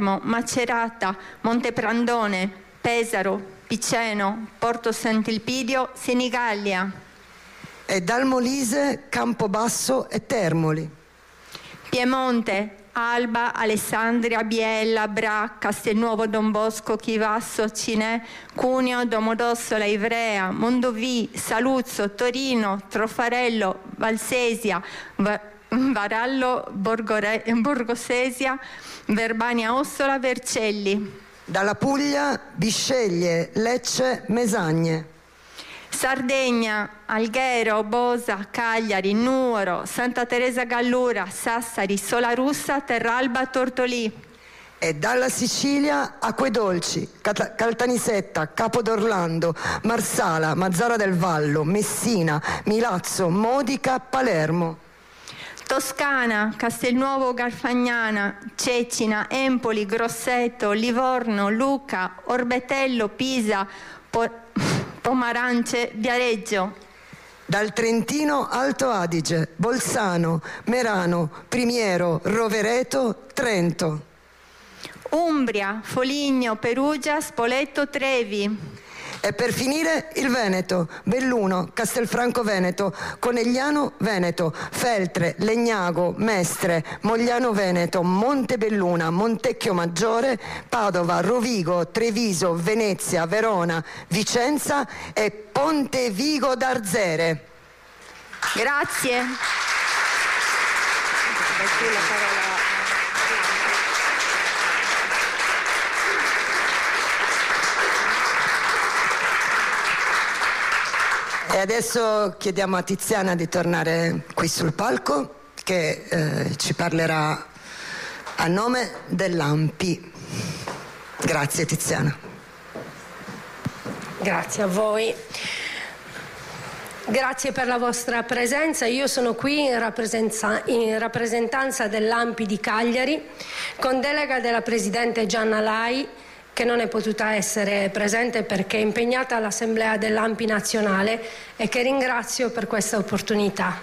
Palermo, Macerata, Monteprandone, Pesaro, Piceno, Porto Sant'Elpidio, Senigallia. E dal Molise, Campobasso e Termoli. Piemonte, Alba, Alessandria, Biella, Bra, Castelnuovo Don Bosco, Chivasso, Cinè, Cuneo, Domodossola, Ivrea, Mondovì, Saluzzo, Torino, Trofarello, Valsesia, Varallo, Borgosesia, Verbania Ossola, Vercelli. Dalla Puglia, Bisceglie, Lecce, Mesagne. Sardegna, Alghero, Bosa, Cagliari, Nuoro, Santa Teresa Gallura, Sassari, Solarussa, Terralba, Tortolì. E dalla Sicilia, Acquedolci, Caltanissetta, Capodorlando, Marsala, Mazzara del Vallo, Messina, Milazzo, Modica, Palermo. Toscana, Castelnuovo Garfagnana, Cecina, Empoli, Grosseto, Livorno, Lucca, Orbetello, Pisa, Pomarance, Viareggio. Dal Trentino, Alto Adige, Bolzano, Merano, Primiero, Rovereto, Trento. Umbria, Foligno, Perugia, Spoleto, Trevi. E per finire il Veneto, Belluno, Castelfranco Veneto, Conegliano Veneto, Feltre, Legnago, Mestre, Mogliano Veneto, Montebelluna, Montecchio Maggiore, Padova, Rovigo, Treviso, Venezia, Verona, Vicenza e Pontevigo d'Arzere. Grazie. E adesso chiediamo a Tiziana di tornare qui sul palco, che ci parlerà a nome dell'ANPI. Grazie Tiziana. Grazie a voi. Grazie per la vostra presenza. Io sono qui in rappresentanza dell'ANPI di Cagliari, con delega della Presidente Gianna Lai, che non è potuta essere presente perché è impegnata all'Assemblea dell'ANPI nazionale e che ringrazio per questa opportunità.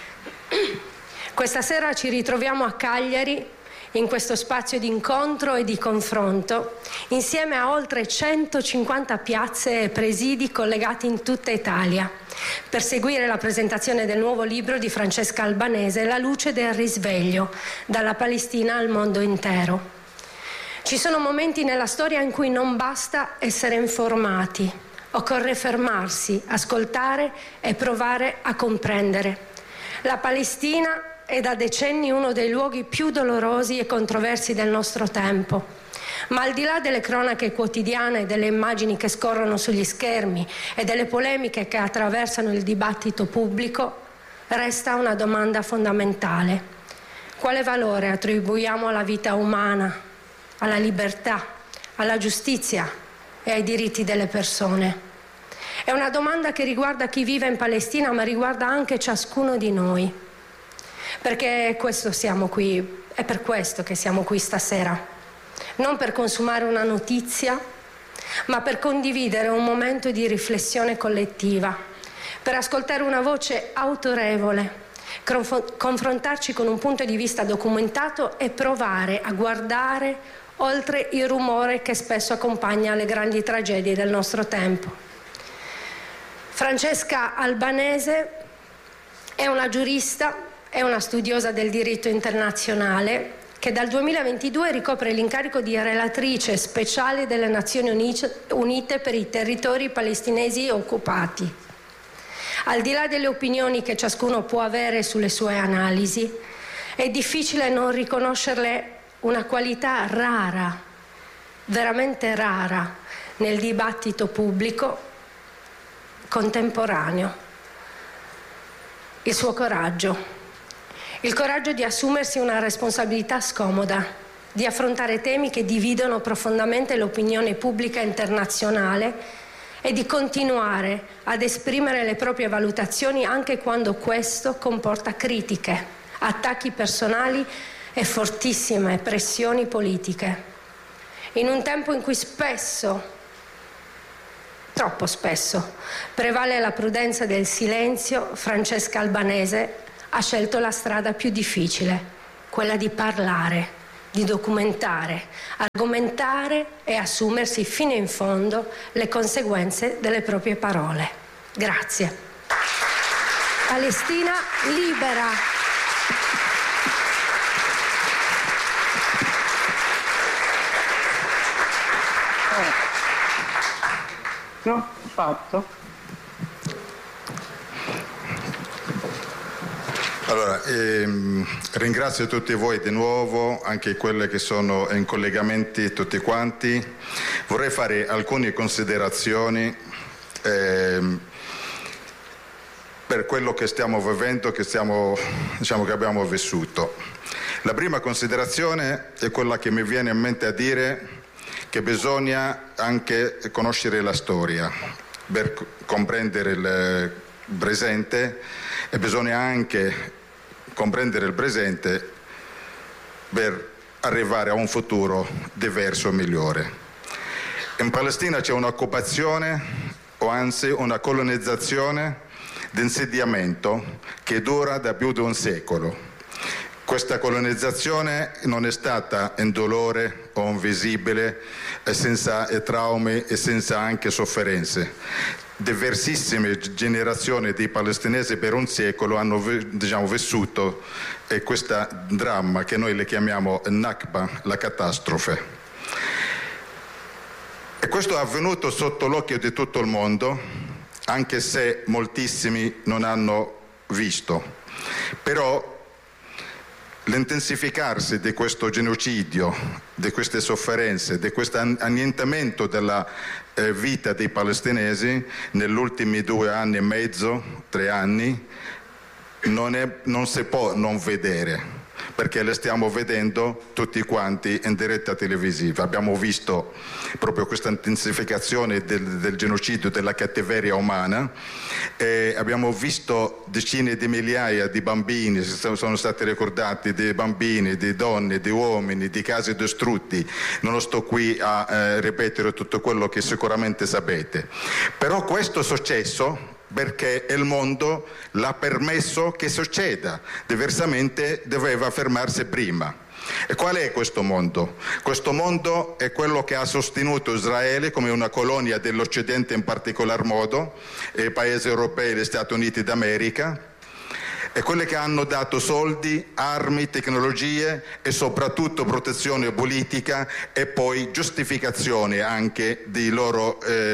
Questa sera ci ritroviamo a Cagliari, in questo spazio di incontro e di confronto, insieme a oltre 150 piazze e presidi collegati in tutta Italia, per seguire la presentazione del nuovo libro di Francesca Albanese, La luce del risveglio, dalla Palestina al mondo intero. Ci sono momenti nella storia in cui non basta essere informati, occorre fermarsi, ascoltare e provare a comprendere. La Palestina è da decenni uno dei luoghi più dolorosi e controversi del nostro tempo. Ma al di là delle cronache quotidiane, delle immagini che scorrono sugli schermi e delle polemiche che attraversano il dibattito pubblico, resta una domanda fondamentale. Quale valore attribuiamo alla vita umana, alla libertà, alla giustizia e ai diritti delle persone? È una domanda che riguarda chi vive in Palestina, ma riguarda anche ciascuno di noi. Perché questo siamo qui, è per questo che siamo qui stasera. Non per consumare una notizia, ma per condividere un momento di riflessione collettiva, per ascoltare una voce autorevole, confrontarci con un punto di vista documentato e provare a guardare oltre il rumore che spesso accompagna le grandi tragedie del nostro tempo. Francesca Albanese è una giurista, è una studiosa del diritto internazionale che dal 2022 ricopre l'incarico di relatrice speciale delle Nazioni Unite per i territori palestinesi occupati. Al di là delle opinioni che ciascuno può avere sulle sue analisi, è difficile non riconoscerle una qualità rara, veramente rara, nel dibattito pubblico contemporaneo. Il suo coraggio. Il coraggio di assumersi una responsabilità scomoda, di affrontare temi che dividono profondamente l'opinione pubblica internazionale e di continuare ad esprimere le proprie valutazioni anche quando questo comporta critiche, attacchi personali e fortissime pressioni politiche. In un tempo in cui spesso, troppo spesso, prevale la prudenza del silenzio, Francesca Albanese ha scelto la strada più difficile, quella di parlare, di documentare, argomentare e assumersi fino in fondo le conseguenze delle proprie parole. Grazie. Palestina libera. No, fatto. Allora, ringrazio tutti voi di nuovo, anche quelle che sono in collegamenti tutti quanti. Vorrei fare alcune considerazioni per quello che stiamo vivendo, che abbiamo vissuto. La prima considerazione è quella che mi viene in mente a dire che bisogna anche conoscere la storia per comprendere il presente, e bisogna anche comprendere il presente per arrivare a un futuro diverso e migliore. In Palestina c'è un'occupazione, o anzi una colonizzazione di insediamento che dura da più di un secolo. Questa colonizzazione non è stata indolore o invisibile, senza traumi e senza anche sofferenze. Diversissime generazioni di palestinesi per un secolo hanno vissuto questo dramma che noi le chiamiamo Nakba, la catastrofe. E questo è avvenuto sotto l'occhio di tutto il mondo, anche se moltissimi non hanno visto. Però l'intensificarsi di questo genocidio, di queste sofferenze, di questo annientamento della vita dei palestinesi negli ultimi 2 anni e mezzo, 3 anni, non si può non vedere, perché le stiamo vedendo tutti quanti in diretta televisiva. Abbiamo visto proprio questa intensificazione del genocidio, della cattiveria umana, e abbiamo visto decine di migliaia di bambini, sono stati ricordati, di bambini, di donne, di uomini, di case distrutti. Non sto qui a ripetere tutto quello che sicuramente sapete. Però questo è successo perché il mondo l'ha permesso che succeda, diversamente doveva fermarsi prima. E qual è questo mondo? Questo mondo è quello che ha sostenuto Israele come una colonia dell'Occidente, in particolar modo, e i paesi europei e gli Stati Uniti d'America, e quelli che hanno dato soldi, armi, tecnologie e soprattutto protezione politica e poi giustificazione anche di loro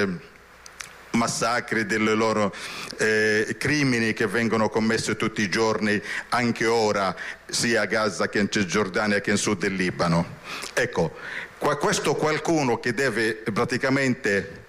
massacri, delle loro crimini che vengono commessi tutti i giorni, anche ora, sia a Gaza che in Cisgiordania che in Sud del Libano. Ecco, questo qualcuno che deve praticamente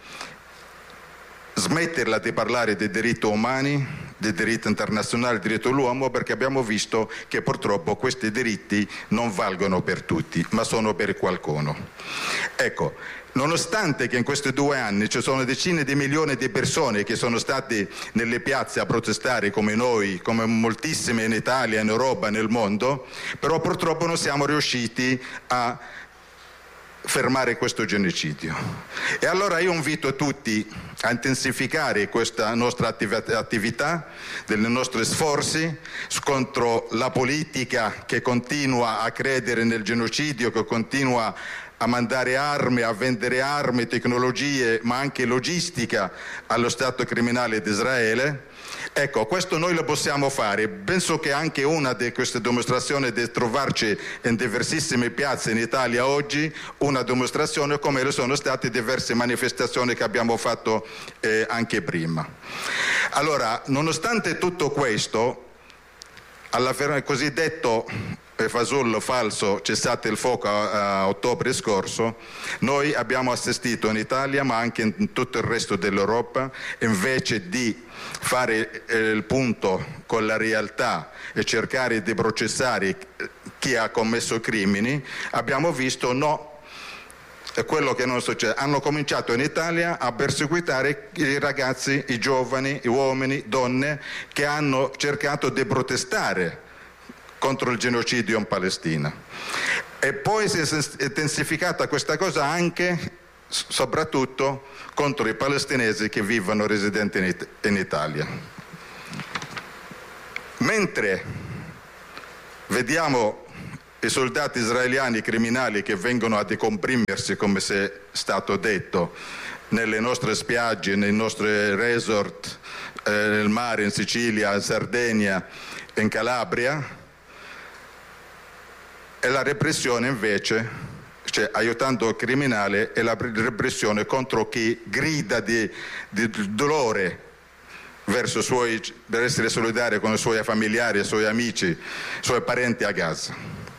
smetterla di parlare di diritti umani, di diritto internazionale, di diritto dell'uomo, perché abbiamo visto che purtroppo questi diritti non valgono per tutti, ma sono per qualcuno. Ecco, nonostante che in questi 2 anni ci sono decine di milioni di persone che sono state nelle piazze a protestare come noi, come moltissime in Italia, in Europa, nel mondo, però purtroppo non siamo riusciti a fermare questo genocidio. E allora io invito tutti a intensificare questa nostra attività, dei nostri sforzi contro la politica che continua a credere nel genocidio, che continua a mandare armi, a vendere armi, tecnologie, ma anche logistica allo Stato criminale di Israele. Ecco, questo noi lo possiamo fare. Penso che anche una di queste dimostrazioni di trovarci in diversissime piazze in Italia oggi, una dimostrazione come lo sono state diverse manifestazioni che abbiamo fatto anche prima. Allora, nonostante tutto questo, alla cosiddetto fasullo falso cessate il fuoco a ottobre scorso, noi abbiamo assistito in Italia, ma anche in tutto il resto dell'Europa, invece di fare il punto con la realtà e cercare di processare chi ha commesso crimini, abbiamo visto quello che non succede. Hanno cominciato in Italia a perseguitare i ragazzi, i giovani, gli uomini, donne che hanno cercato di protestare contro il genocidio in Palestina. E poi si è intensificata questa cosa anche, soprattutto, contro i palestinesi che vivono residenti in Italia. Mentre vediamo I soldati israeliani criminali che vengono a decomprimersi, come si è stato detto, nelle nostre spiagge, nei nostri resort, nel mare, in Sicilia, in Sardegna, in Calabria, e la repressione invece, cioè aiutando il criminale, è la repressione contro chi grida di dolore verso per essere solidario con i suoi familiari, i suoi amici, i suoi parenti a Gaza.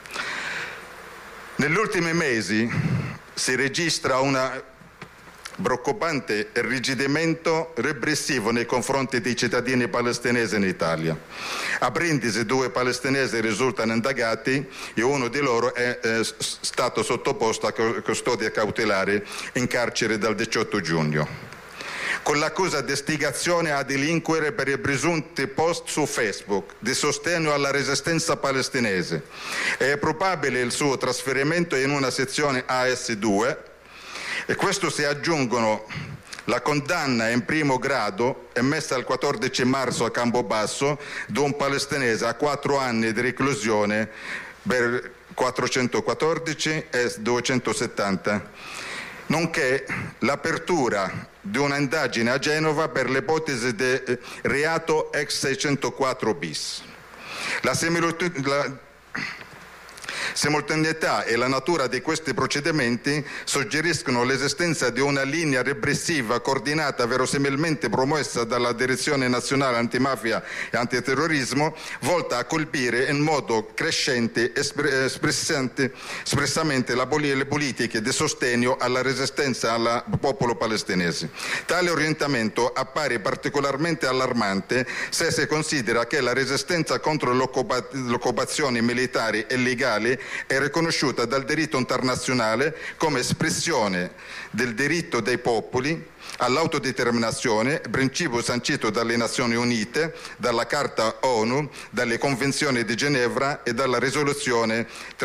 Negli ultimi mesi si registra un preoccupante irrigidimento repressivo nei confronti dei cittadini palestinesi in Italia. A Brindisi 2 palestinesi risultano indagati e uno di loro è stato sottoposto a custodia cautelare in carcere dal 18 giugno. Con l'accusa di istigazione a delinquere per i presunti post su Facebook di sostegno alla resistenza palestinese. È probabile il suo trasferimento in una sezione AS2 e questo si aggiungono la condanna in primo grado emessa il 14 marzo a Campobasso di un palestinese a 4 anni di reclusione per 414 e 270, nonché l'apertura di un'indagine a Genova per l'ipotesi di reato ex 604 bis. La simultaneità e la natura di questi procedimenti suggeriscono l'esistenza di una linea repressiva coordinata, verosimilmente promossa dalla Direzione Nazionale Antimafia e Antiterrorismo, volta a colpire in modo crescente espressamente le politiche di sostegno alla resistenza al popolo palestinese. Tale orientamento appare particolarmente allarmante se si considera che la resistenza contro l'occupazione militari illegali è riconosciuta dal diritto internazionale come espressione del diritto dei popoli all'autodeterminazione, principio sancito dalle Nazioni Unite, dalla Carta ONU, dalle Convenzioni di Ginevra e dalla risoluzione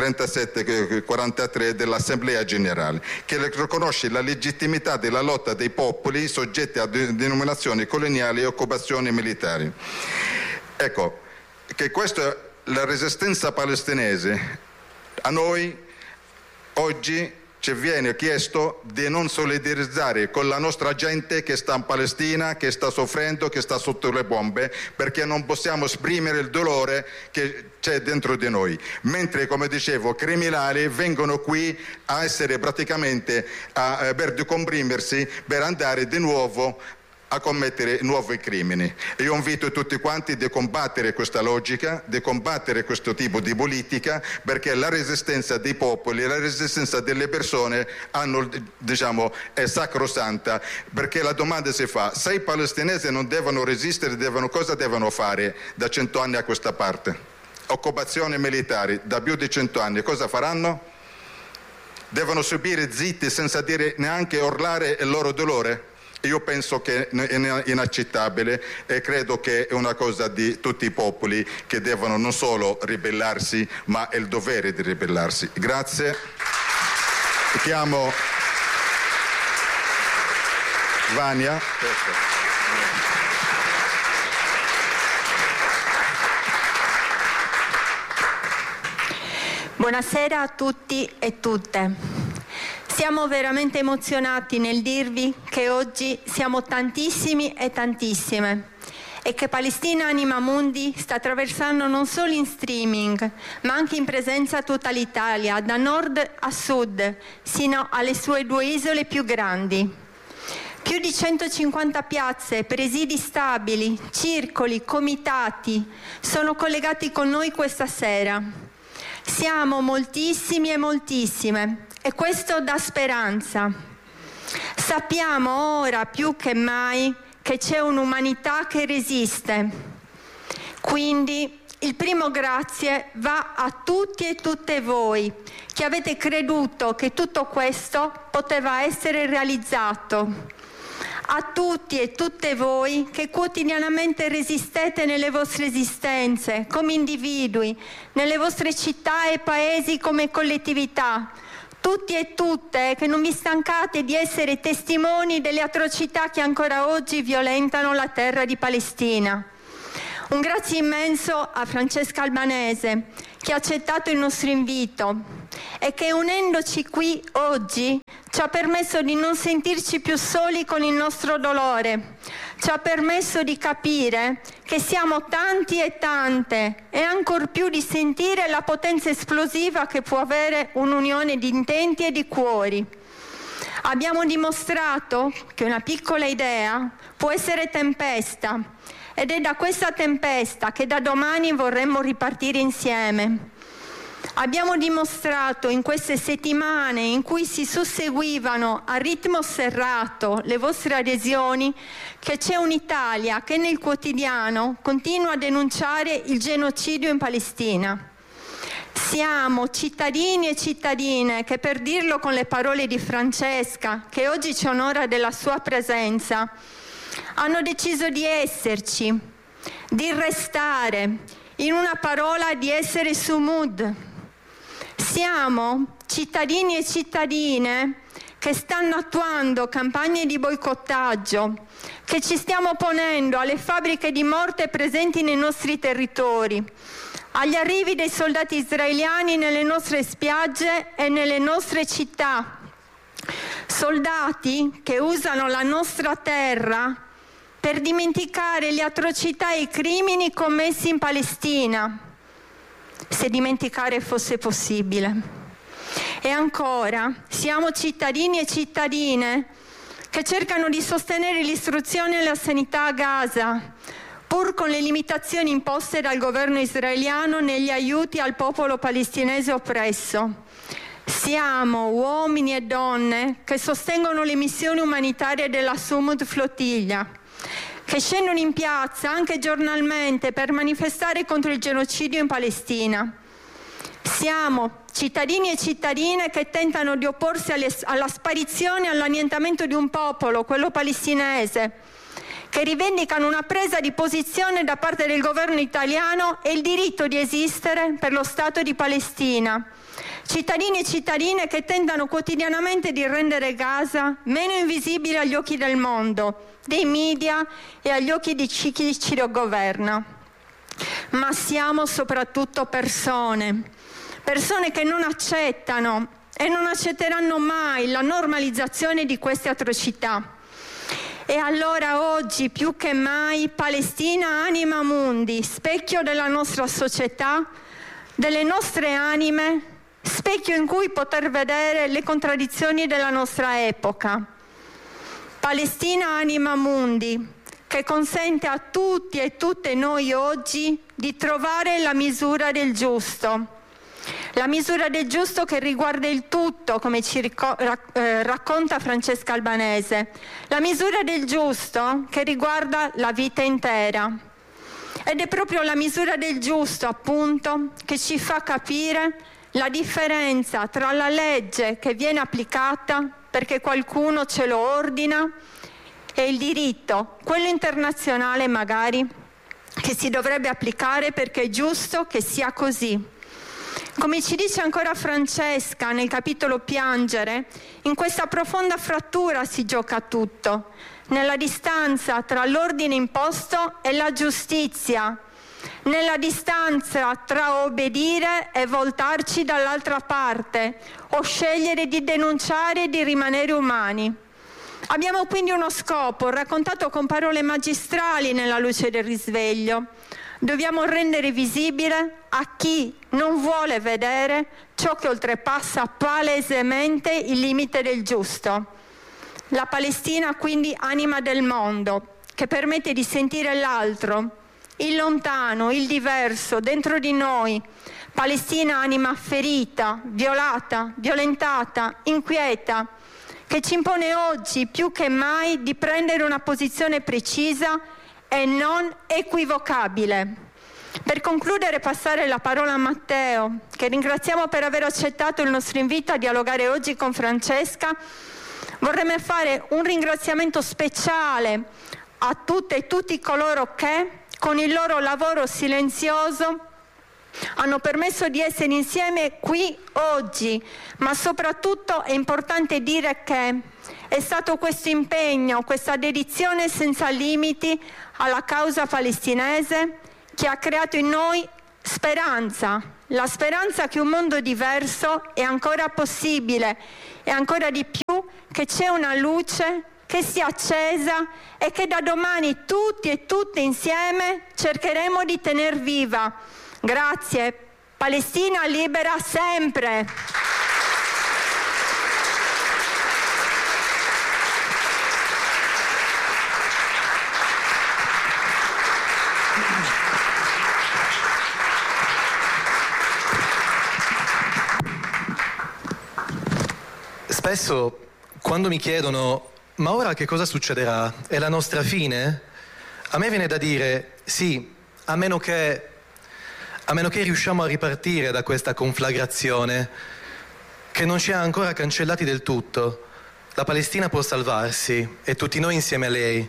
3743 dell'Assemblea Generale, che riconosce la legittimità della lotta dei popoli soggetti a denominazioni coloniali e occupazioni militari. Ecco, che questa la resistenza palestinese. A noi oggi ci viene chiesto di non solidarizzare con la nostra gente che sta in Palestina, che sta soffrendo, che sta sotto le bombe, perché non possiamo esprimere il dolore che c'è dentro di noi. Mentre, come dicevo, criminali vengono qui a essere praticamente per decomprimersi, per andare di nuovo a commettere nuovi crimini. Io invito tutti quanti a combattere questa logica, di combattere questo tipo di politica, perché la resistenza dei popoli, la resistenza delle persone è sacrosanta, perché la domanda si fa: se i palestinesi non devono resistere, cosa devono fare da 100 anni a questa parte? Occupazioni militari da più di 100 anni, cosa faranno? Devono subire zitti senza dire neanche urlare il loro dolore? Io penso che è inaccettabile e credo che è una cosa di tutti i popoli che devono non solo ribellarsi, ma il dovere di ribellarsi. Grazie. Chiamo Vania. Buonasera a tutti e tutte. Siamo veramente emozionati nel dirvi che oggi siamo tantissimi e tantissime e che Palestina Anima Mundi sta attraversando non solo in streaming, ma anche in presenza tutta l'Italia, da nord a sud, sino alle sue 2 isole più grandi. Più di 150 piazze, presidi stabili, circoli, comitati sono collegati con noi questa sera. Siamo moltissimi e moltissime. E questo dà speranza. Sappiamo ora più che mai che c'è un'umanità che resiste. Quindi il primo grazie va a tutti e tutte voi che avete creduto che tutto questo poteva essere realizzato. A tutti e tutte voi che quotidianamente resistete nelle vostre esistenze come individui, nelle vostre città e paesi come collettività. Tutti e tutte che non vi stancate di essere testimoni delle atrocità che ancora oggi violentano la terra di Palestina. Un grazie immenso a Francesca Albanese, che ha accettato il nostro invito e che, unendoci qui oggi, ci ha permesso di non sentirci più soli con il nostro dolore, ci ha permesso di capire che siamo tanti e tante, e ancor più di sentire la potenza esplosiva che può avere un'unione di intenti e di cuori. Abbiamo dimostrato che una piccola idea può essere tempesta, ed è da questa tempesta che da domani vorremmo ripartire insieme. Abbiamo dimostrato in queste settimane in cui si susseguivano a ritmo serrato le vostre adesioni che c'è un'Italia che nel quotidiano continua a denunciare il genocidio in Palestina. Siamo cittadini e cittadine che, per dirlo con le parole di Francesca, che oggi ci onora della sua presenza, hanno deciso di esserci, di restare, in una parola di essere sumud. Siamo cittadini e cittadine che stanno attuando campagne di boicottaggio, che ci stiamo ponendo alle fabbriche di morte presenti nei nostri territori, agli arrivi dei soldati israeliani nelle nostre spiagge e nelle nostre città. Soldati che usano la nostra terra per dimenticare le atrocità e i crimini commessi in Palestina, se dimenticare fosse possibile. E ancora, siamo cittadini e cittadine che cercano di sostenere l'istruzione e la sanità a Gaza, pur con le limitazioni imposte dal governo israeliano negli aiuti al popolo palestinese oppresso. Siamo uomini e donne che sostengono le missioni umanitarie della Sumud Flottiglia, che scendono in piazza anche giornalmente per manifestare contro il genocidio in Palestina. Siamo cittadini e cittadine che tentano di opporsi alla sparizione e all'annientamento di un popolo, quello palestinese, che rivendicano una presa di posizione da parte del governo italiano e il diritto di esistere per lo Stato di Palestina. Cittadini e cittadine che tentano quotidianamente di rendere Gaza meno invisibile agli occhi del mondo, dei media e agli occhi di chi ci governa. Ma siamo soprattutto persone che non accettano e non accetteranno mai la normalizzazione di queste atrocità. E allora oggi più che mai Palestina anima mundi, specchio della nostra società, delle nostre anime, specchio in cui poter vedere le contraddizioni della nostra epoca. Palestina anima mundi, che consente a tutti e tutte noi oggi di trovare la misura del giusto. La misura del giusto che riguarda il tutto, come ci racconta Francesca Albanese. La misura del giusto che riguarda la vita intera. Ed è proprio la misura del giusto, appunto, che ci fa capire la differenza tra la legge che viene applicata perché qualcuno ce lo ordina e il diritto, quello internazionale magari, che si dovrebbe applicare perché è giusto che sia così. Come ci dice ancora Francesca nel capitolo Piangere, in questa profonda frattura si gioca tutto, nella distanza tra l'ordine imposto e la giustizia, nella distanza tra obbedire e voltarci dall'altra parte, o scegliere di denunciare e di rimanere umani. Abbiamo quindi uno scopo, raccontato con parole magistrali nella luce del risveglio. Dobbiamo rendere visibile a chi non vuole vedere ciò che oltrepassa palesemente il limite del giusto. La Palestina quindi anima del mondo, che permette di sentire l'altro, il lontano, il diverso, dentro di noi. Palestina anima ferita, violata, violentata, inquieta, che ci impone oggi più che mai di prendere una posizione precisa e non equivocabile. Per concludere, passare la parola a Matteo, che ringraziamo per aver accettato il nostro invito a dialogare oggi con Francesca. Vorremmo fare un ringraziamento speciale a tutte e tutti coloro che, con il loro lavoro silenzioso, hanno permesso di essere insieme qui oggi, ma soprattutto è importante dire che è stato questo impegno, questa dedizione senza limiti alla causa palestinese che ha creato in noi speranza, la speranza che un mondo diverso è ancora possibile e ancora di più che c'è una luce che sia accesa e che da domani tutti e tutte insieme cercheremo di tener viva. Grazie. Palestina libera sempre. Spesso, quando mi chiedono ma ora che cosa succederà? È la nostra fine? A me viene da dire sì, a meno che riusciamo a ripartire da questa conflagrazione che non ci ha ancora cancellati del tutto. La Palestina può salvarsi e tutti noi insieme a lei.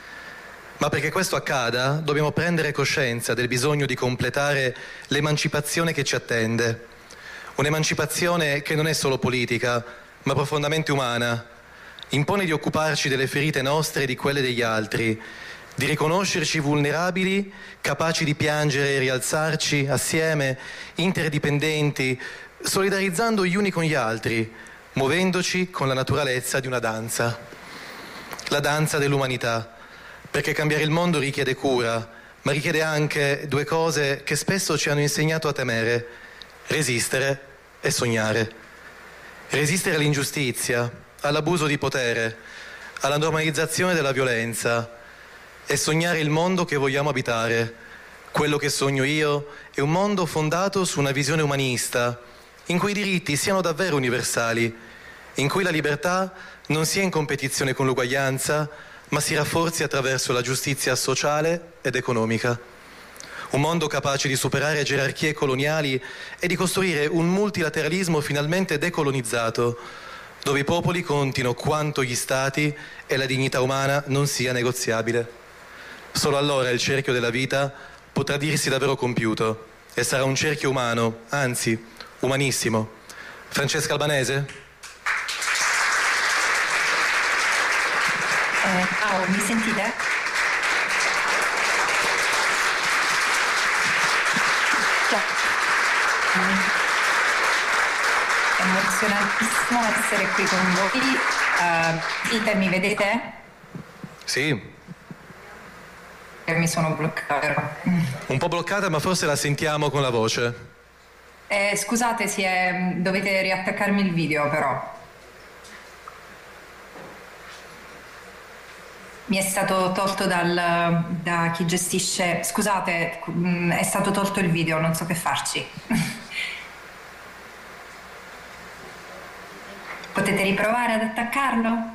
Ma perché questo accada dobbiamo prendere coscienza del bisogno di completare l'emancipazione che ci attende. Un'emancipazione che non è solo politica, ma profondamente umana. Impone di occuparci delle ferite nostre e di quelle degli altri, di riconoscerci vulnerabili, capaci di piangere e rialzarci assieme, interdipendenti, solidarizzando gli uni con gli altri, muovendoci con la naturalezza di una danza. La danza dell'umanità, perché cambiare il mondo richiede cura, ma richiede anche due cose che spesso ci hanno insegnato a temere: resistere e sognare. Resistere all'ingiustizia, all'abuso di potere, alla normalizzazione della violenza, e sognare il mondo che vogliamo abitare. Quello che sogno io è un mondo fondato su una visione umanista, in cui i diritti siano davvero universali, in cui la libertà non sia in competizione con l'uguaglianza, ma si rafforzi attraverso la giustizia sociale ed economica. Un mondo capace di superare gerarchie coloniali e di costruire un multilateralismo finalmente decolonizzato, dove i popoli contino quanto gli stati e la dignità umana non sia negoziabile. Solo allora il cerchio della vita potrà dirsi davvero compiuto e sarà un cerchio umano, anzi, umanissimo. Francesca Albanese? Ciao, mi sentite? È emozionantissimo essere qui con voi. Mi vedete? Sì. Mi sono bloccata. Un po' bloccata, ma forse la sentiamo con la voce. Scusate, dovete riattaccarmi il video però. Mi è stato tolto da chi gestisce. Scusate, è stato tolto il video, non so che farci. Potete riprovare ad attaccarlo?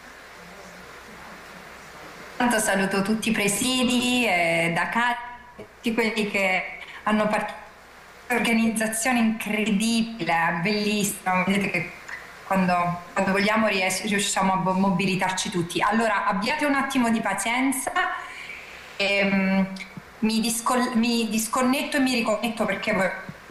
Tanto saluto tutti i presidi da casa, tutti quelli che hanno partecipato. Organizzazione incredibile, bellissima. Vedete che quando vogliamo riusciamo a mobilitarci tutti. Allora abbiate un attimo di pazienza, mi disconnetto e mi riconnetto perché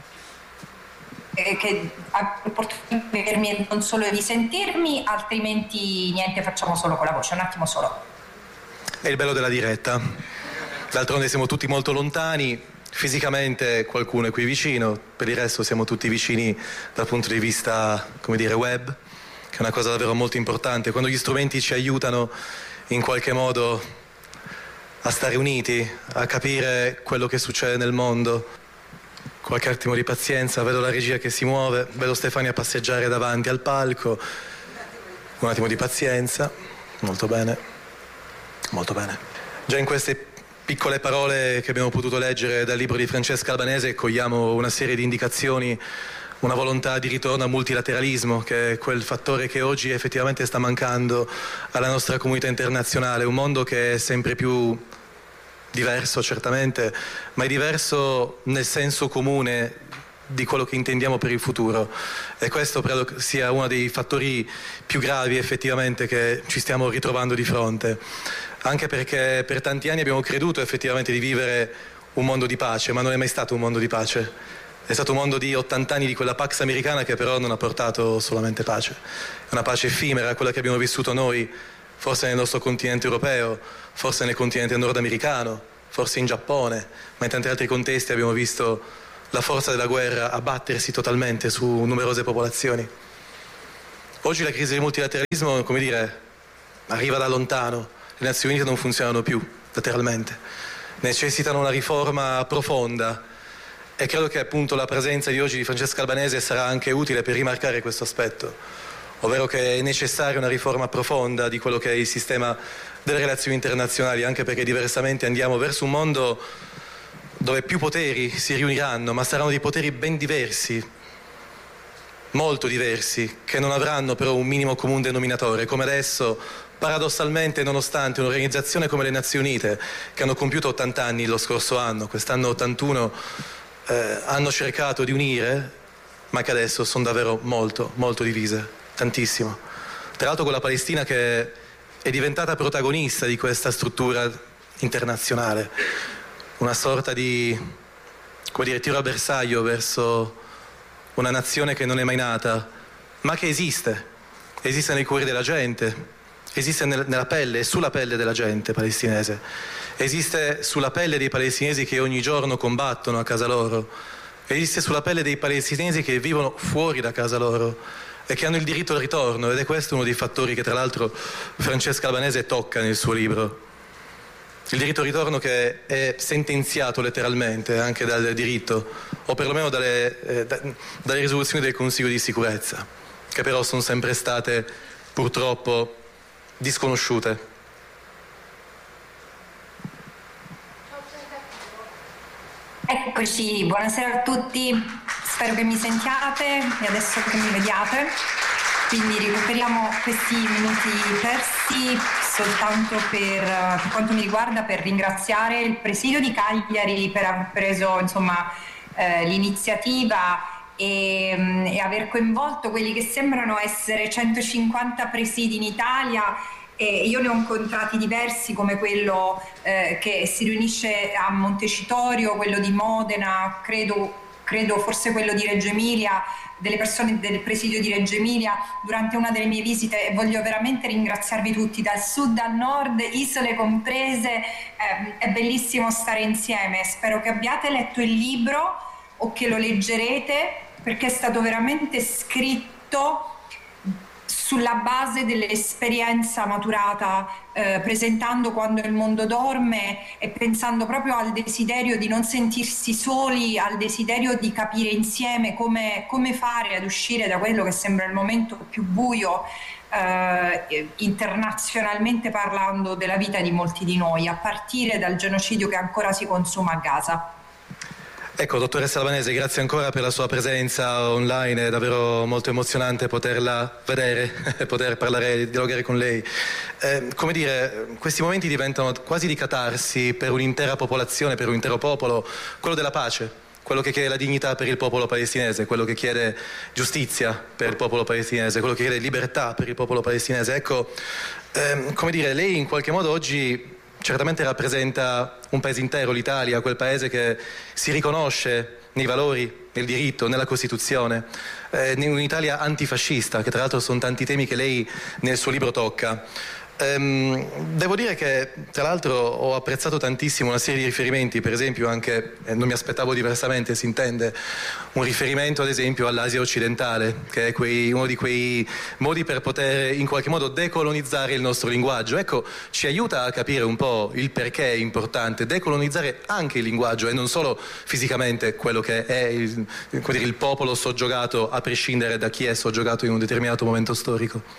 che l'opportunità di vedermi e non solo di sentirmi, altrimenti niente, facciamo solo con la voce, un attimo solo. È il bello della diretta. D'altronde siamo tutti molto lontani, fisicamente qualcuno è qui vicino, per il resto siamo tutti vicini dal punto di vista, come dire, web, che è una cosa davvero molto importante. Quando gli strumenti ci aiutano in qualche modo a stare uniti, a capire quello che succede nel mondo. Qualche attimo di pazienza, vedo la regia che si muove, vedo Stefania passeggiare davanti al palco. Un attimo di pazienza, molto bene, molto bene. Già in queste piccole parole che abbiamo potuto leggere dal libro di Francesca Albanese cogliamo una serie di indicazioni, una volontà di ritorno al multilateralismo, che è quel fattore che oggi effettivamente sta mancando alla nostra comunità internazionale. Un mondo che è sempre più diverso, certamente, ma è diverso nel senso comune di quello che intendiamo per il futuro, e questo credo sia uno dei fattori più gravi effettivamente che ci stiamo ritrovando di fronte, anche perché per tanti anni abbiamo creduto effettivamente di vivere un mondo di pace, ma non è mai stato un mondo di pace. È stato un mondo di 80 anni di quella Pax Americana che però non ha portato solamente pace. È una pace effimera, quella che abbiamo vissuto noi, forse nel nostro continente europeo, forse nel continente nordamericano, forse in Giappone, ma in tanti altri contesti abbiamo visto la forza della guerra abbattersi totalmente su numerose popolazioni. Oggi la crisi del multilateralismo, come dire, arriva da lontano. Le Nazioni Unite non funzionano più, lateralmente. Necessitano una riforma profonda e credo che appunto la presenza di oggi di Francesca Albanese sarà anche utile per rimarcare questo aspetto, ovvero che è necessaria una riforma profonda di quello che è il sistema delle relazioni internazionali, anche perché diversamente andiamo verso un mondo dove più poteri si riuniranno, ma saranno dei poteri ben diversi, molto diversi, che non avranno però un minimo comune denominatore, come adesso, paradossalmente, nonostante un'organizzazione come le Nazioni Unite, che hanno compiuto 80 anni lo scorso anno, quest'anno 81, hanno cercato di unire, ma che adesso sono davvero molto, molto divise, tantissimo. Tra l'altro con la Palestina che è diventata protagonista di questa struttura internazionale, una sorta di, come dire, tiro a bersaglio verso una nazione che non è mai nata, ma che esiste nei cuori della gente, esiste nella pelle e sulla pelle della gente palestinese, esiste sulla pelle dei palestinesi che ogni giorno combattono a casa loro, esiste sulla pelle dei palestinesi che vivono fuori da casa loro e che hanno il diritto al ritorno, ed è questo uno dei fattori che tra l'altro Francesca Albanese tocca nel suo libro. Il diritto al ritorno che è sentenziato letteralmente anche dal diritto, o perlomeno dalle risoluzioni del Consiglio di sicurezza, che però sono sempre state purtroppo disconosciute. Eccoci, buonasera a tutti, spero che mi sentiate e adesso che mi vediate. Quindi recuperiamo questi minuti persi soltanto per quanto mi riguarda per ringraziare il Presidio di Cagliari per aver preso l'iniziativa e aver coinvolto quelli che sembrano essere 150 presidi in Italia. Io ne ho incontrati diversi, come quello che si riunisce a Montecitorio, quello di Modena, credo forse quello di Reggio Emilia, delle persone del presidio di Reggio Emilia durante una delle mie visite, e voglio veramente ringraziarvi tutti, dal sud al nord, isole comprese. È bellissimo stare insieme. Spero che abbiate letto il libro o che lo leggerete, perché è stato veramente scritto sulla base dell'esperienza maturata, presentando Quando il mondo dorme, e pensando proprio al desiderio di non sentirsi soli, al desiderio di capire insieme come fare ad uscire da quello che sembra il momento più buio, internazionalmente parlando, della vita di molti di noi, a partire dal genocidio che ancora si consuma a Gaza. Ecco, dottoressa Albanese, grazie ancora per la sua presenza online, è davvero molto emozionante poterla vedere, poter parlare, dialogare con lei. Come dire, questi momenti diventano quasi di catarsi per un'intera popolazione, per un intero popolo, quello della pace, quello che chiede la dignità per il popolo palestinese, quello che chiede giustizia per il popolo palestinese, quello che chiede libertà per il popolo palestinese. Ecco, come dire, lei in qualche modo oggi certamente rappresenta un paese intero, l'Italia, quel paese che si riconosce nei valori, nel diritto, nella Costituzione, in un'Italia antifascista, che tra l'altro sono tanti temi che lei nel suo libro tocca. Devo dire che tra l'altro ho apprezzato tantissimo una serie di riferimenti, per esempio anche, non mi aspettavo diversamente, si intende, un riferimento ad esempio all'Asia occidentale, che è uno di quei modi per poter in qualche modo decolonizzare il nostro linguaggio. Ecco, ci aiuta a capire un po' il perché è importante decolonizzare anche il linguaggio e non solo fisicamente quello che è il popolo soggiogato, a prescindere da chi è soggiogato in un determinato momento storico.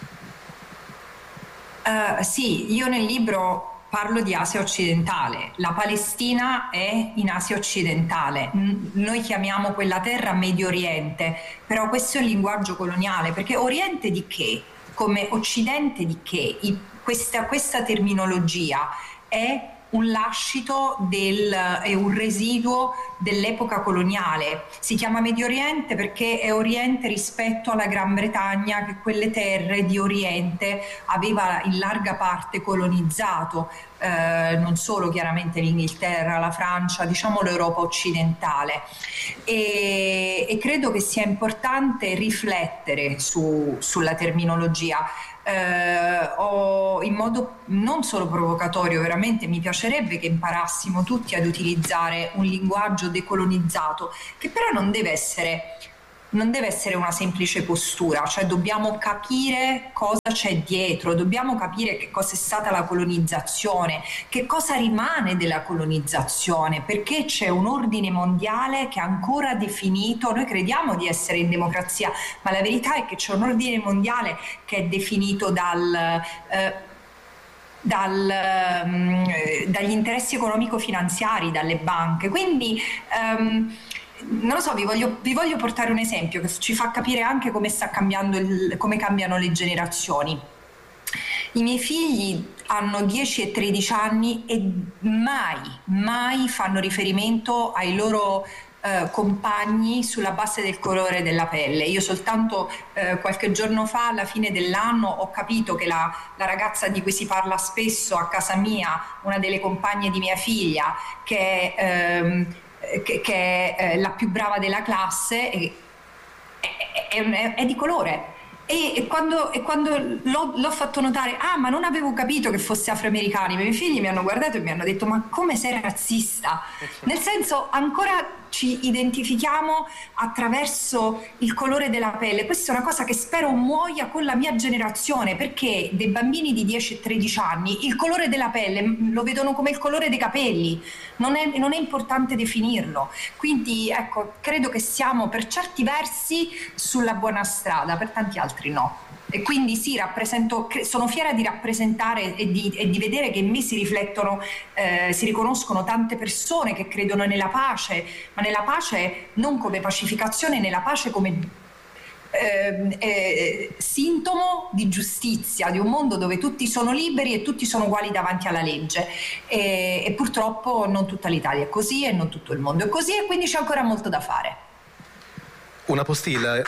Sì, io nel libro parlo di Asia occidentale. La Palestina è in Asia occidentale. Noi chiamiamo quella terra Medio Oriente, però questo è un linguaggio coloniale, perché Oriente di che? Come Occidente di che? Questa terminologia è un lascito è un residuo dell'epoca coloniale. Si chiama Medio Oriente perché è Oriente rispetto alla Gran Bretagna, che quelle terre di Oriente aveva in larga parte colonizzato. non solo chiaramente l'Inghilterra, la Francia, diciamo l'Europa occidentale, e credo che sia importante riflettere sulla terminologia. In modo non solo provocatorio, veramente mi piacerebbe che imparassimo tutti ad utilizzare un linguaggio decolonizzato, che però non deve essere una semplice postura, cioè dobbiamo capire cosa c'è dietro, dobbiamo capire che cosa è stata la colonizzazione, che cosa rimane della colonizzazione, perché c'è un ordine mondiale che è ancora definito. Noi crediamo di essere in democrazia, ma la verità è che c'è un ordine mondiale che è definito dagli interessi economico-finanziari, dalle banche. Quindi non lo so, vi voglio portare un esempio che ci fa capire anche come come cambiano le generazioni. I miei figli hanno 10 e 13 anni e mai fanno riferimento ai loro compagni sulla base del colore della pelle. Io soltanto qualche giorno fa, alla fine dell'anno, ho capito che la ragazza di cui si parla spesso a casa mia, una delle compagne di mia figlia, che è la più brava della classe, è di colore. E quando l'ho fatto notare, ma non avevo capito che fosse afroamericani, i miei figli mi hanno guardato e mi hanno detto: ma come sei razzista? Nel senso, ancora ci identifichiamo attraverso il colore della pelle. Questa è una cosa che spero muoia con la mia generazione, perché dei bambini di 10 e 13 anni il colore della pelle lo vedono come il colore dei capelli, non è importante definirlo. Quindi ecco, credo che siamo per certi versi sulla buona strada, per tanti altri no. E quindi sì, sono fiera di rappresentare e di vedere che in me si riflettono, si riconoscono tante persone che credono nella pace, ma nella pace non come pacificazione, nella pace come sintomo di giustizia, di un mondo dove tutti sono liberi e tutti sono uguali davanti alla legge. E purtroppo non tutta l'Italia è così e non tutto il mondo è così, e quindi c'è ancora molto da fare. Una postilla.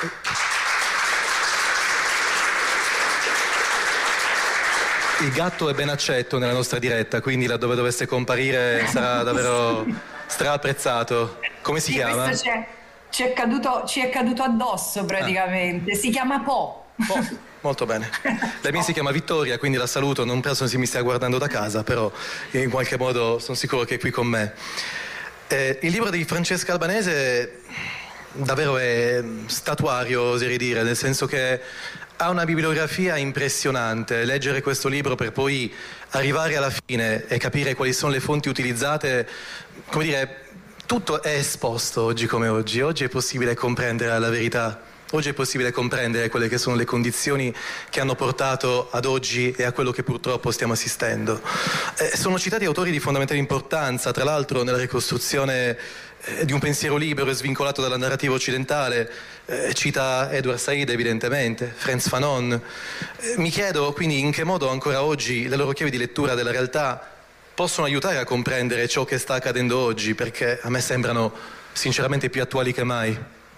Il gatto è ben accetto nella nostra diretta, quindi laddove dovesse comparire sarà davvero straapprezzato. Come si chiama? Questo ci è caduto addosso praticamente. Si chiama Po. Molto bene. La mia si chiama Vittoria, quindi la saluto, non penso si mi stia guardando da casa, però in qualche modo sono sicuro che è qui con me. Il libro di Francesca Albanese davvero è statuario, oserei dire, nel senso che ha una bibliografia impressionante. Leggere questo libro per poi arrivare alla fine e capire quali sono le fonti utilizzate, come dire, tutto è esposto oggi come oggi. Oggi è possibile comprendere la verità. Oggi è possibile comprendere quelle che sono le condizioni che hanno portato ad oggi e a quello che purtroppo stiamo assistendo. Sono citati autori di fondamentale importanza, tra l'altro nella ricostruzione di un pensiero libero e svincolato dalla narrativa occidentale. Cita Edward Said evidentemente, Frantz Fanon. Mi chiedo quindi in che modo ancora oggi le loro chiavi di lettura della realtà possono aiutare a comprendere ciò che sta accadendo oggi, perché a me sembrano sinceramente più attuali che mai.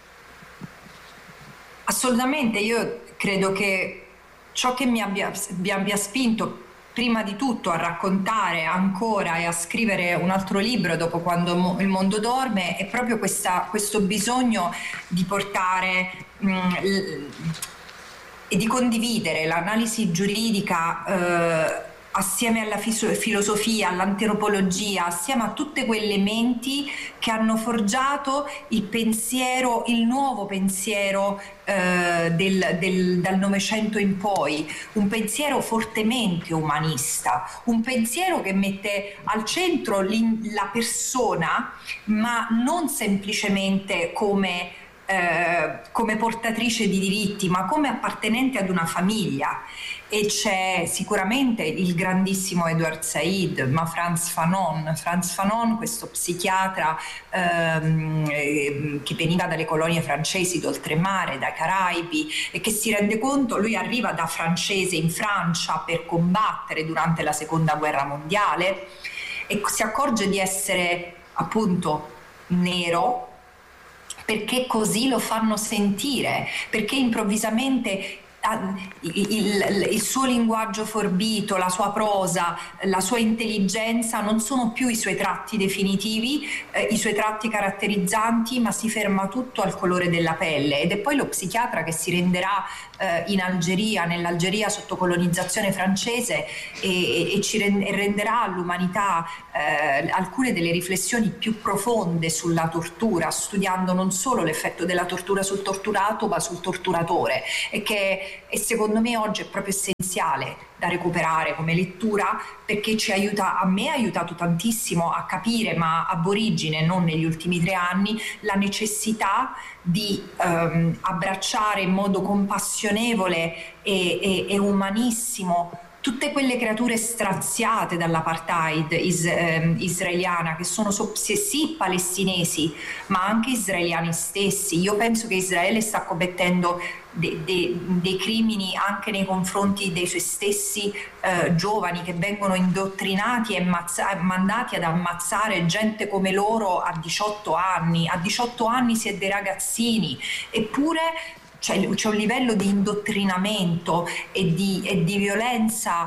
Assolutamente, io credo che ciò che mi abbia spinto prima di tutto a raccontare ancora e a scrivere un altro libro dopo Quando il mondo dorme è proprio questo bisogno di portare e di condividere l'analisi giuridica assieme alla filosofia, all'antropologia, assieme a tutte quelle menti che hanno forgiato il nuovo pensiero dal Novecento in poi, un pensiero fortemente umanista, un pensiero che mette al centro la persona, ma non semplicemente come portatrice di diritti, ma come appartenente ad una famiglia. E c'è sicuramente il grandissimo Edward Said, ma Frantz Fanon, questo psichiatra che veniva dalle colonie francesi d'oltremare, dai Caraibi, e che si rende conto, lui arriva da francese in Francia per combattere durante la seconda guerra mondiale e si accorge di essere appunto nero, perché così lo fanno sentire, perché improvvisamente il suo linguaggio forbito, la sua prosa, la sua intelligenza non sono più i suoi tratti definitivi, i suoi tratti caratterizzanti, ma si ferma tutto al colore della pelle. Ed è poi lo psichiatra che si renderà in Algeria, nell'Algeria sotto colonizzazione francese, e renderà all'umanità alcune delle riflessioni più profonde sulla tortura, studiando non solo l'effetto della tortura sul torturato, ma sul torturatore, e secondo me oggi è proprio essenziale da recuperare come lettura, perché ci aiuta, a me ha aiutato tantissimo a capire, ma ab origine, non negli ultimi 3 anni, la necessità di abbracciare in modo compassionevole e umanissimo tutte quelle creature straziate dall'apartheid israeliana, che sono sì palestinesi, ma anche israeliani stessi. Io penso che Israele sta commettendo dei crimini anche nei confronti dei suoi stessi giovani, che vengono indottrinati e mandati ad ammazzare gente come loro a 18 anni. A 18 anni si è dei ragazzini, eppure c'è un livello di indottrinamento e di violenza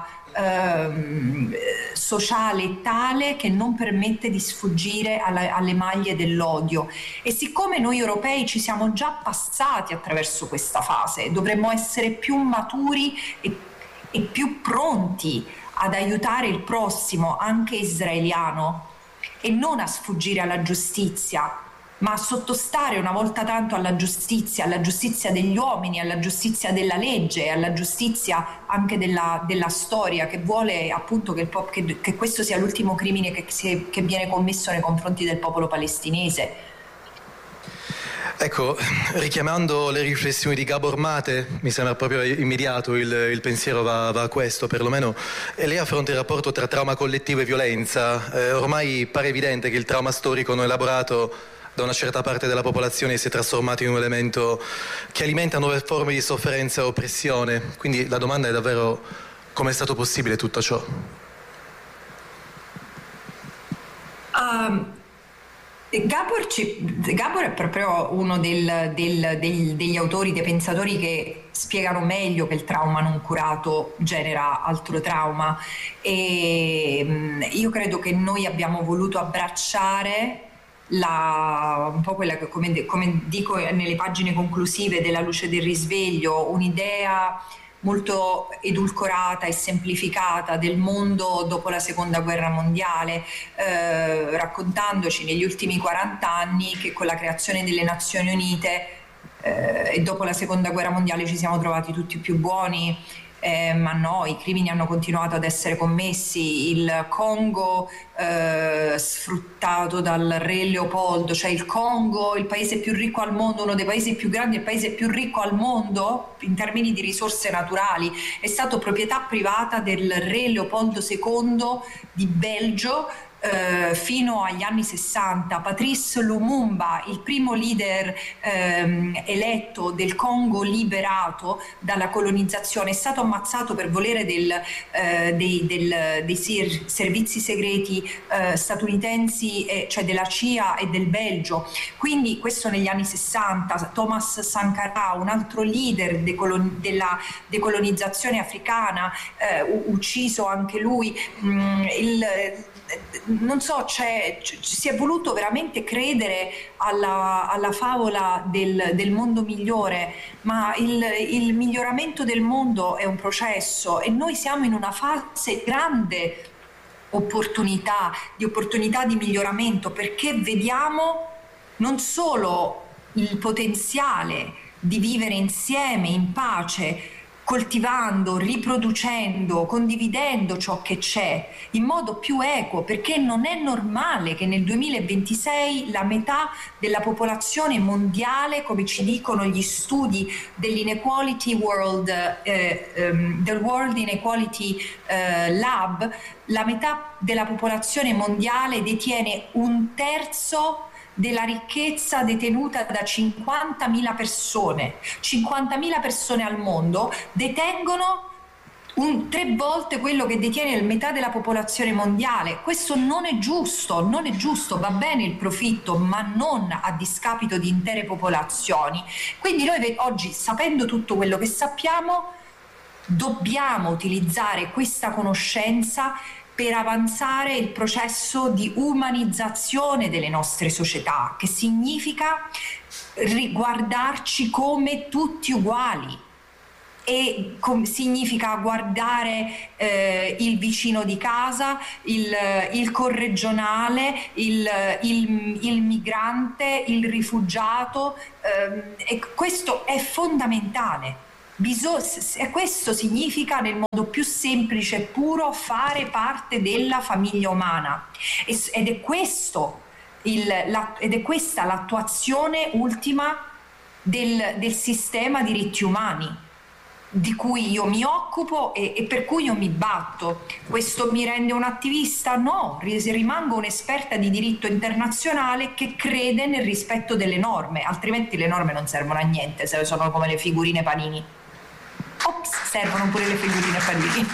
sociale tale che non permette di sfuggire alle maglie dell'odio. E siccome noi europei ci siamo già passati attraverso questa fase, dovremmo essere più maturi e più pronti ad aiutare il prossimo, anche israeliano, e non a sfuggire alla giustizia, ma a sottostare una volta tanto alla giustizia degli uomini, alla giustizia della legge, alla giustizia anche della storia, che vuole appunto che questo sia l'ultimo crimine che viene commesso nei confronti del popolo palestinese. Ecco, richiamando le riflessioni di Gabor Mate, mi sembra proprio immediato il pensiero va a questo, perlomeno, e lei affronta il rapporto tra trauma collettivo e violenza. Ormai pare evidente che il trauma storico non elaborato da una certa parte della popolazione si è trasformato in un elemento che alimenta nuove forme di sofferenza e oppressione. Quindi la domanda è davvero: come è stato possibile tutto ciò? Gabor è proprio uno degli autori, dei pensatori che spiegano meglio che il trauma non curato genera altro trauma, e io credo che noi abbiamo voluto abbracciare un po' quella che, come dico nelle pagine conclusive della Luce del risveglio, un'idea molto edulcorata e semplificata del mondo dopo la seconda guerra mondiale, raccontandoci negli ultimi 40 anni che con la creazione delle Nazioni Unite e dopo la seconda guerra mondiale ci siamo trovati tutti più buoni. Ma no, i crimini hanno continuato ad essere commessi. Il Congo sfruttato dal re Leopoldo, cioè il Congo, il paese più ricco al mondo, uno dei paesi più grandi, il paese più ricco al mondo in termini di risorse naturali, è stato proprietà privata del re Leopoldo II di Belgio fino agli anni 60. Patrice Lumumba, il primo leader eletto del Congo liberato dalla colonizzazione, è stato ammazzato per volere dei servizi segreti statunitensi, cioè della CIA e del Belgio. Quindi questo negli anni 60. Thomas Sankara, un altro leader della decolonizzazione africana, ucciso anche lui. Non so, si è voluto veramente credere alla favola del mondo migliore, ma il miglioramento del mondo è un processo e noi siamo in una fase grande di opportunità di miglioramento, perché vediamo non solo il potenziale di vivere insieme in pace, coltivando, riproducendo, condividendo ciò che c'è in modo più equo, perché non è normale che nel 2026 la metà della popolazione mondiale, come ci dicono gli studi dell'Inequality World, del World Inequality Lab, la metà della popolazione mondiale detiene 1/3 della ricchezza detenuta da 50.000 persone. 50.000 persone al mondo detengono 3 volte quello che detiene metà della popolazione mondiale. Questo non è giusto, va bene il profitto, ma non a discapito di intere popolazioni. Quindi noi oggi, sapendo tutto quello che sappiamo, dobbiamo utilizzare questa conoscenza per avanzare il processo di umanizzazione delle nostre società, che significa riguardarci come tutti uguali. E significa guardare il vicino di casa, il corregionale, il migrante, il rifugiato, e questo è fondamentale. Questo significa, nel modo più semplice e puro, fare parte della famiglia umana, ed è questa l'attuazione ultima del sistema diritti umani di cui io mi occupo e per cui io mi batto. Questo mi rende un attivista? No, rimango un'esperta di diritto internazionale che crede nel rispetto delle norme, altrimenti le norme non servono a niente, se sono come le figurine Panini. Ops, servono pure le figurine Panini.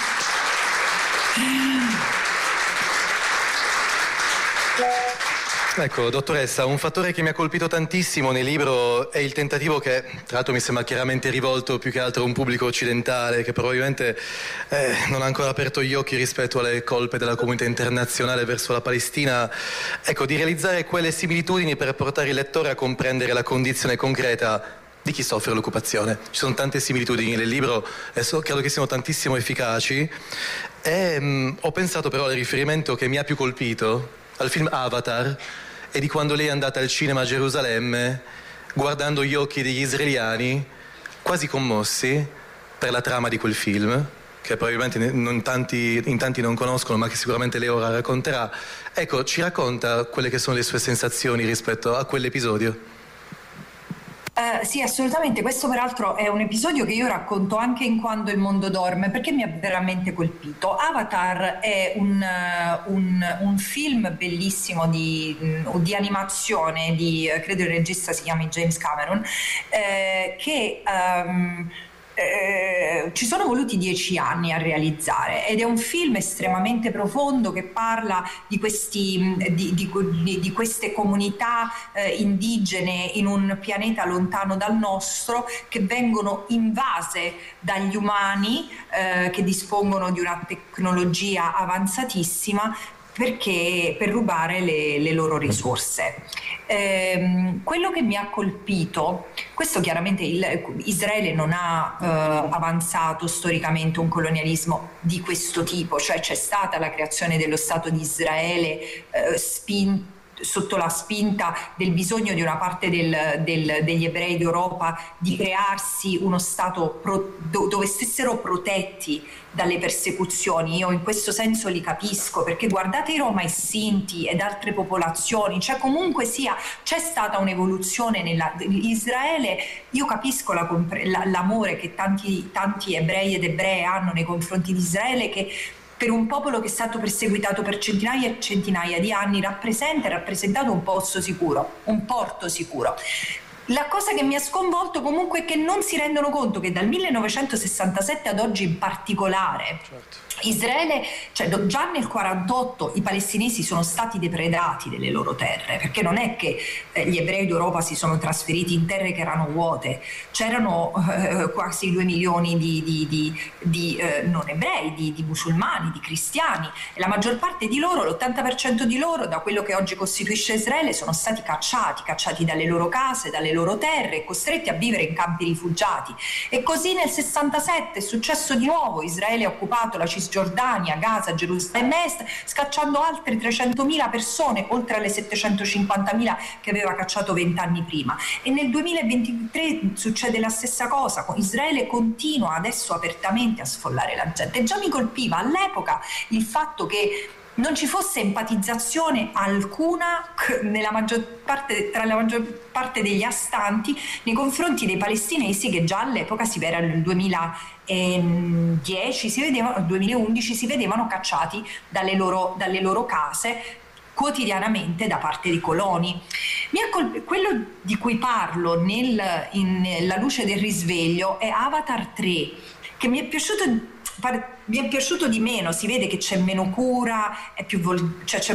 Ecco, dottoressa, un fattore che mi ha colpito tantissimo nel libro è il tentativo che, tra l'altro, mi sembra chiaramente rivolto più che altro a un pubblico occidentale che probabilmente non ha ancora aperto gli occhi rispetto alle colpe della comunità internazionale verso la Palestina, ecco, di realizzare quelle similitudini per portare il lettore a comprendere la condizione concreta di chi soffre l'occupazione. Ci sono tante similitudini nel libro e credo che siano tantissimo efficaci, e ho pensato però al riferimento che mi ha più colpito al film Avatar e di quando lei è andata al cinema a Gerusalemme guardando gli occhi degli israeliani quasi commossi per la trama di quel film, che probabilmente in tanti non conoscono, ma che sicuramente lei ora racconterà. Ecco, ci racconta quelle che sono le sue sensazioni rispetto a quell'episodio? Sì, assolutamente. Questo peraltro è un episodio che io racconto anche in Quando il mondo dorme, perché mi ha veramente colpito. Avatar è un film bellissimo di animazione, credo il regista si chiami James Cameron, che ci sono voluti 10 anni a realizzare, ed è un film estremamente profondo che parla di queste comunità indigene in un pianeta lontano dal nostro, che vengono invase dagli umani che dispongono di una tecnologia avanzatissima per rubare le loro risorse. Quello che mi ha colpito, questo chiaramente Israele non ha avanzato storicamente un colonialismo di questo tipo, cioè c'è stata la creazione dello Stato di Israele sotto la spinta del bisogno di una parte degli ebrei d'Europa di crearsi uno Stato dove stessero protetti dalle persecuzioni. Io in questo senso li capisco, perché guardate i Roma e Sinti ed altre popolazioni, cioè comunque sia c'è stata un'evoluzione Israele. Io capisco l'amore che tanti ebrei ed ebree hanno nei confronti di Israele, che per un popolo che è stato perseguitato per centinaia e centinaia di anni ha rappresentato un porto sicuro. La cosa che mi ha sconvolto comunque è che non si rendono conto che dal 1967 ad oggi in particolare, certo, Israele, cioè già nel 48 i palestinesi sono stati depredati delle loro terre, perché non è che gli ebrei d'Europa si sono trasferiti in terre che erano vuote, c'erano quasi 2 milioni di non ebrei, di musulmani, di cristiani, e la maggior parte di loro, l'80% di loro, da quello che oggi costituisce Israele, sono stati cacciati dalle loro case, dalle loro terre, costretti a vivere in campi rifugiati. E così nel 67 è successo di nuovo. Israele ha occupato la Cisgiordania, Gaza, Gerusalemme Est, scacciando altre 300.000 persone, oltre alle 750.000 che aveva cacciato 20 anni prima. E nel 2023 succede la stessa cosa. Israele continua adesso apertamente a sfollare la gente. E già mi colpiva all'epoca il fatto che non ci fosse empatizzazione alcuna tra la maggior parte degli astanti nei confronti dei palestinesi, che già all'epoca nel 2011 si vedevano cacciati dalle loro case quotidianamente da parte di coloni. Quello di cui parlo nella luce del risveglio è Avatar 3, che mi è piaciuto mi è piaciuto di meno, si vede che c'è meno cura, è più c'è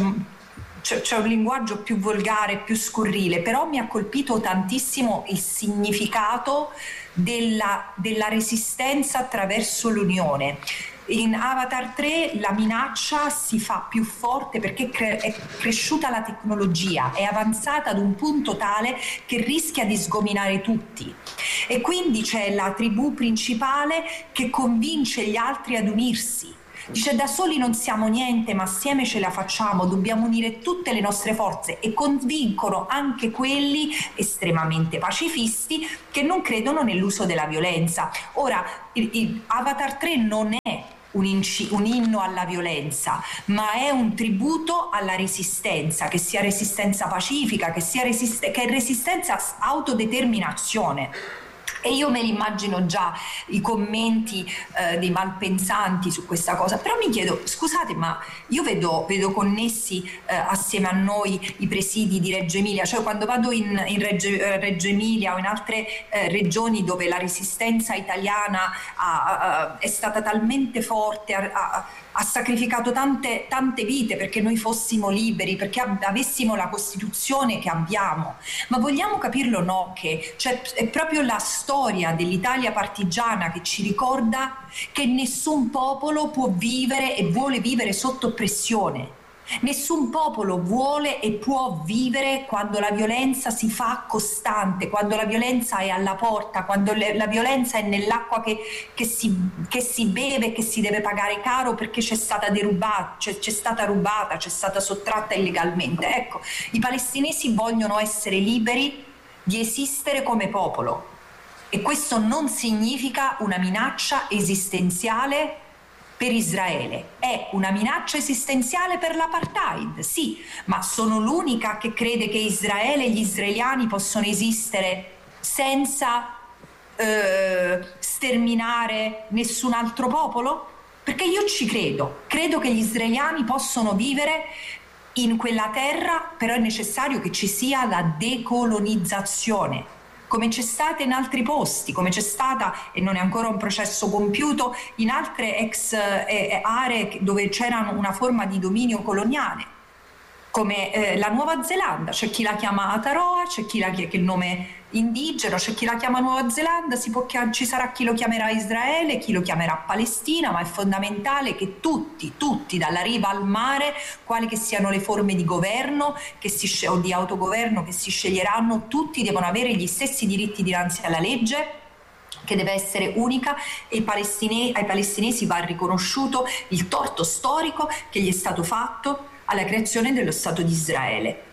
un linguaggio più volgare, più scurrile, però mi ha colpito tantissimo il significato della resistenza attraverso l'unione. In Avatar 3 la minaccia si fa più forte perché è cresciuta la tecnologia, è avanzata ad un punto tale che rischia di sgominare tutti, e quindi c'è la tribù principale che convince gli altri ad unirsi. Dice: da soli non siamo niente, ma assieme ce la facciamo, dobbiamo unire tutte le nostre forze, e convincono anche quelli estremamente pacifisti che non credono nell'uso della violenza. Ora, Avatar 3 non è un inno alla violenza, ma è un tributo alla resistenza, che sia resistenza pacifica, che è resistenza autodeterminazione. E io me li immagino già i commenti dei malpensanti su questa cosa, però mi chiedo: scusate, ma io vedo connessi assieme a noi i presidi di Reggio Emilia, cioè quando vado in Reggio Emilia o in altre regioni dove la resistenza italiana è stata talmente forte, ha sacrificato tante vite perché noi fossimo liberi, perché avessimo la Costituzione che abbiamo. Ma vogliamo capirlo o no, che è proprio la storia dell'Italia partigiana che ci ricorda che nessun popolo può vivere e vuole vivere sotto oppressione. Nessun popolo vuole e può vivere quando la violenza si fa costante, quando la violenza è alla porta, quando la violenza è nell'acqua che si beve, che si deve pagare caro perché c'è stata derubata, c'è stata rubata, c'è stata sottratta illegalmente. Ecco, i palestinesi vogliono essere liberi di esistere come popolo, e questo non significa una minaccia esistenziale per Israele. È una minaccia esistenziale per l'apartheid, sì, ma sono l'unica che crede che Israele e gli israeliani possono esistere senza sterminare nessun altro popolo? Perché io ci credo che gli israeliani possono vivere in quella terra, però è necessario che ci sia la decolonizzazione, come c'è stata in altri posti, come c'è stata, e non è ancora un processo compiuto, in altre ex aree dove c'era una forma di dominio coloniale, come la Nuova Zelanda. C'è chi la chiama Ataroa, c'è chi che il nome indigeno, c'è chi la chiama Nuova Zelanda, ci sarà chi lo chiamerà Israele, chi lo chiamerà Palestina, ma è fondamentale che tutti, dalla riva al mare, quali che siano le forme di governo o di autogoverno che si sceglieranno, tutti devono avere gli stessi diritti dinanzi alla legge, che deve essere unica, e ai palestinesi va riconosciuto il torto storico che gli è stato fatto alla creazione dello Stato di Israele.